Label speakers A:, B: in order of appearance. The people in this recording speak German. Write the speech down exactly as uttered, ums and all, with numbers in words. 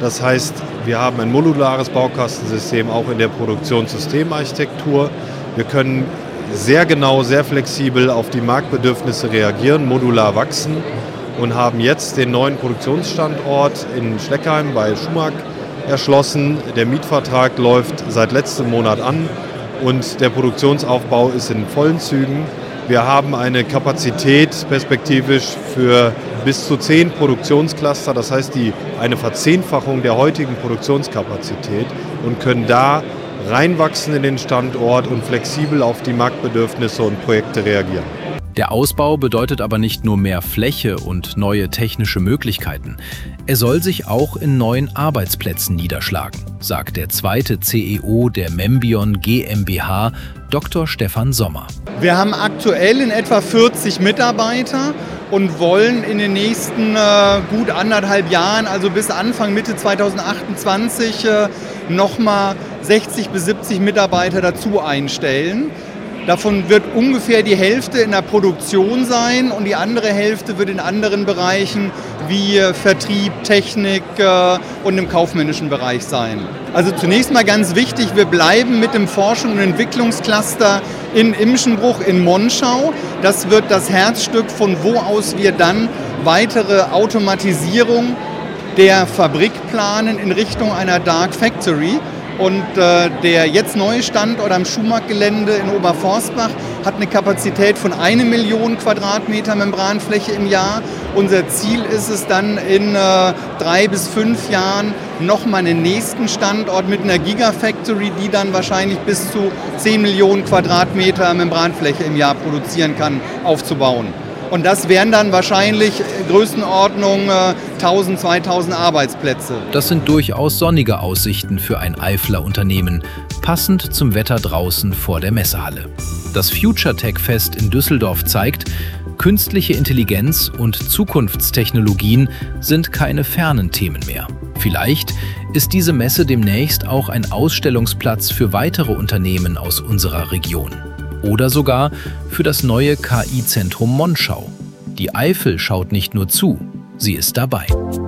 A: Das heißt, wir haben ein modulares Baukastensystem auch in der Produktionssystemarchitektur. Wir können sehr genau, sehr flexibel auf die Marktbedürfnisse reagieren, modular wachsen und haben jetzt den neuen Produktionsstandort in Schleckheim bei Schumack erschlossen. Der Mietvertrag läuft seit letztem Monat an und der Produktionsaufbau ist in vollen Zügen. Wir haben eine Kapazität perspektivisch für bis zu zehn Produktionscluster, das heißt die, eine Verzehnfachung der heutigen Produktionskapazität und können da reinwachsen in den Standort und flexibel auf die Marktbedürfnisse und Projekte reagieren.
B: Der Ausbau bedeutet aber nicht nur mehr Fläche und neue technische Möglichkeiten. Er soll sich auch in neuen Arbeitsplätzen niederschlagen, sagt der zweite C E O der Membion GmbH, Doktor Stefan Sommer.
C: Wir haben aktuell in etwa vierzig Mitarbeiter und wollen in den nächsten äh, gut anderthalb Jahren, also bis Anfang Mitte zweitausendachtundzwanzig, äh, nochmal sechzig bis siebzig Mitarbeiter dazu einstellen. Davon wird ungefähr die Hälfte in der Produktion sein und die andere Hälfte wird in anderen Bereichen wie Vertrieb, Technik äh, und im kaufmännischen Bereich sein. Also zunächst mal ganz wichtig, wir bleiben mit dem Forschung- und Entwicklungscluster in Imschenbruch in Monschau. Das wird das Herzstück, von wo aus wir dann weitere Automatisierung der Fabrik planen in Richtung einer Dark Factory. Und äh, der jetzt neue Standort am Schumack-Gelände in Oberforstbach hat eine Kapazität von eine Million Quadratmeter Membranfläche im Jahr. Unser Ziel ist es dann in äh, drei bis fünf Jahren nochmal einen nächsten Standort mit einer Gigafactory, die dann wahrscheinlich bis zu zehn Millionen Quadratmeter Membranfläche im Jahr produzieren kann, aufzubauen. Und das wären dann wahrscheinlich Größenordnung äh, tausend, zweitausend Arbeitsplätze.
B: Das sind durchaus sonnige Aussichten für ein Eifler Unternehmen, passend zum Wetter draußen vor der Messehalle. Das Future Tech Fest in Düsseldorf zeigt, künstliche Intelligenz und Zukunftstechnologien sind keine fernen Themen mehr. Vielleicht ist diese Messe demnächst auch ein Ausstellungsplatz für weitere Unternehmen aus unserer Region. Oder sogar für das neue K I-Zentrum Monschau. Die Eifel schaut nicht nur zu, sie ist dabei.